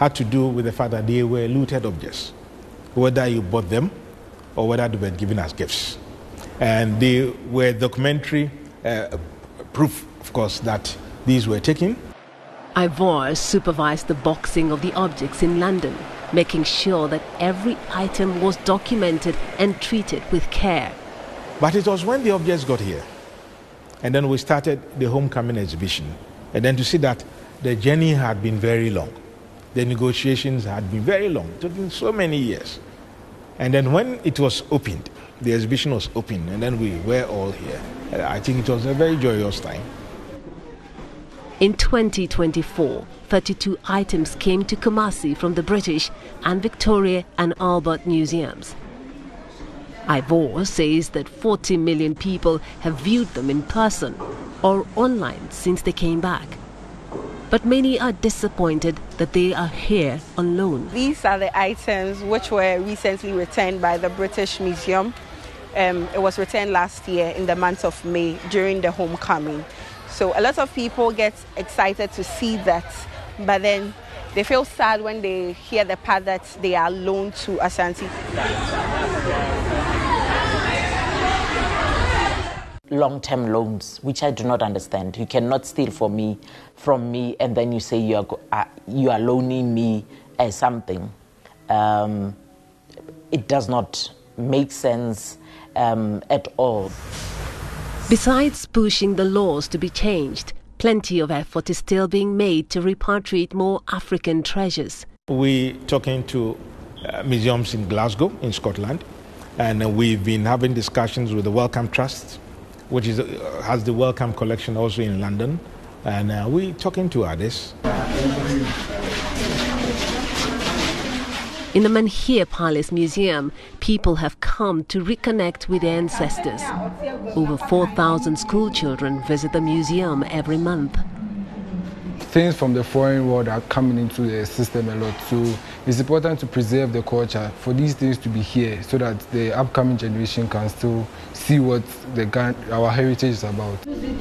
had to do with the fact that they were looted objects, whether you bought them or whether they were given as gifts. And they were documentary proof, of course, that these were taken. Ivor supervised the boxing of the objects in London, making sure that every item was documented and treated with care. But it was when the objects got here, and then we started the homecoming exhibition, and then to see that the journey had been very long. The negotiations had been very long, taking so many years. And then when it was opened, the exhibition was opened, and then we were all here. I think it was a very joyous time. In 2024, 32 items came to Kumasi from the British and Victoria and Albert museums. Ivor says that 40 million people have viewed them in person or online since they came back. But many are disappointed that they are here on loan. These are the items which were recently returned by the British Museum. It was returned last year in the month of May during the homecoming. So a lot of people get excited to see that, but then they feel sad when they hear the part that they are loaned to Ashanti. Long-term loans, which I do not understand. You cannot steal from me, and then you say you are loaning me something. It does not make sense at all. Besides pushing the laws to be changed, plenty of effort is still being made to repatriate more African treasures. We're talking to museums in Glasgow, in Scotland, and we've been having discussions with the Wellcome Trust, which has the Wellcome collection also in London, and we're talking to others. In the Manhia Palace Museum, people have come to reconnect with their ancestors. Over 4,000 school children visit the museum every month. Things from the foreign world are coming into the system a lot, so it's important to preserve the culture, for these things to be here, so that the upcoming generation can still see what our heritage is about.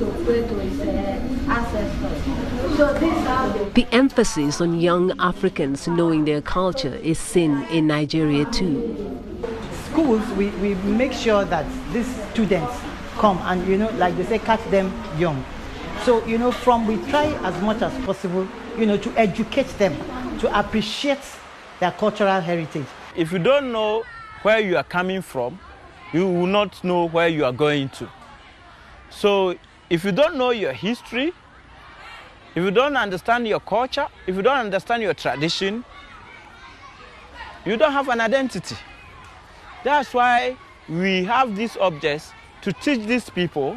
The emphasis on young Africans knowing their culture is seen in Nigeria too. Schools, we make sure that these students come and, like they say, catch them young. So, we try as much as possible, to educate them, to appreciate their cultural heritage. If you don't know where you are coming from, you will not know where you are going to. So, if you don't know your history, if you don't understand your culture, if you don't understand your tradition, you don't have an identity. That's why we have these objects to teach these people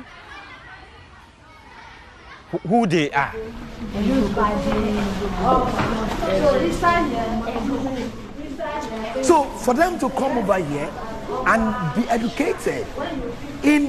who they are. So for them to come over here and be educated in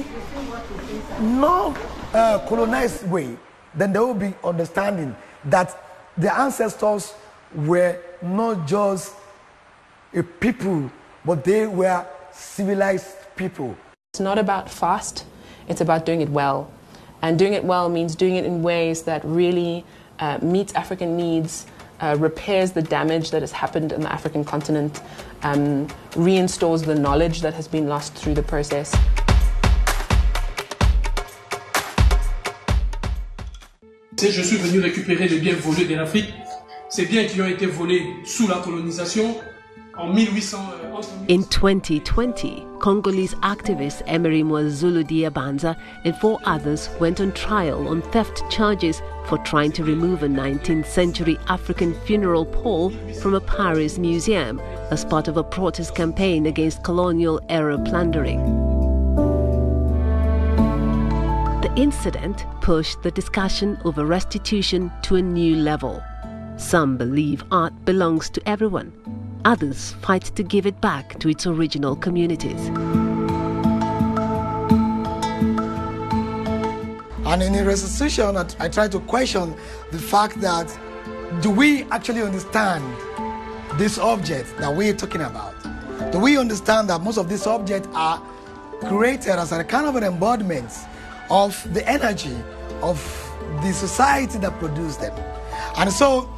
non-colonized way, then they will be understanding that the ancestors were not just a people, but they were civilized people. It's not about fast, it's about doing it well. And doing it well means doing it in ways that really meets African needs, repairs the damage that has happened in the African continent, reinstalls the knowledge that has been lost through the process. Je suis venu récupérer les biens volés de l'Afrique, ces biens qui ont été volés sous la colonisation en 1800. In 2020, Congolese activist Emery Mwazulu Diabanza and 4 others went on trial on theft charges for trying to remove a 19th century African funeral pole from a Paris museum as part of a protest campaign against colonial-era plundering. The incident pushed the discussion over restitution to a new level. Some believe art belongs to everyone. Others fight to give it back to its original communities. And in the restitution, I try to question the fact that, do we actually understand this object that we're talking about? Do we understand that most of these objects are created as a kind of an embodiment of the energy of the society that produced them? And so